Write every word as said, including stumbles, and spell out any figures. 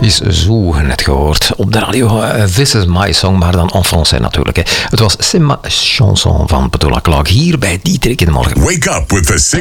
is zo net gehoord op de radio. Uh, This is my song, maar dan en français natuurlijk. Hè. Het was C'est ma chanson van Petula Clark hier bij Dietrich in de morgen. Wake up with the